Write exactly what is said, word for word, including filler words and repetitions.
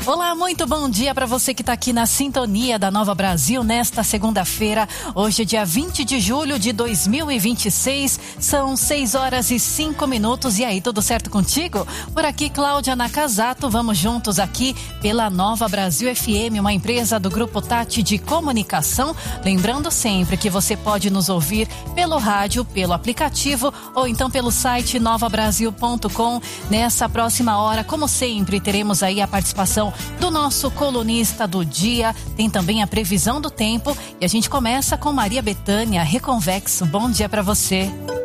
Olá, muito bom dia para você que está aqui na sintonia da Nova Brasil nesta segunda-feira. Hoje é dia vinte de julho de dois mil e vinte e seis, são seis horas e cinco minutos. E aí, tudo certo contigo? Por aqui, Cláudia Nakazato, vamos juntos aqui pela Nova Brasil F M, uma empresa do Grupo Tati de Comunicação. Lembrando sempre que você pode nos ouvir pelo rádio, pelo aplicativo ou então pelo site nova brasil ponto com. Nessa próxima hora, como sempre, teremos aí a participação do nosso colunista do dia, tem também a previsão do tempo e a gente começa com Maria Bethânia Reconvexo. Bom dia para você.